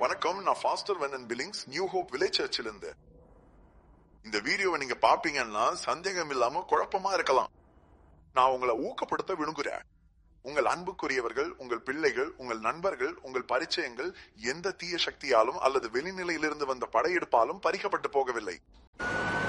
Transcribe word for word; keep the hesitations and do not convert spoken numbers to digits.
வணக்கம், நான் pastor வெனன் Billings, new hope village சர்ச்சில் இருந்து. இந்த வீடியோவை நீங்க பாப்பீங்கன்னா சந்தேகம் இல்லாம குழப்பமா இருக்கலாம். நான் உங்களை ஊக்கப்படுத்த விரும்புகிறேன். உங்கள் அன்புக்குரியவர்கள், உங்கள் பிள்ளைகள், உங்கள் நண்பர்கள், உங்கள் பரிச்சயங்கள் எந்த தீய சக்தியாலும் அல்லது வெளிநிலையிலிருந்து வந்த படையெடுப்பாலும் பறிக்கப்பட்டு போகவில்லை.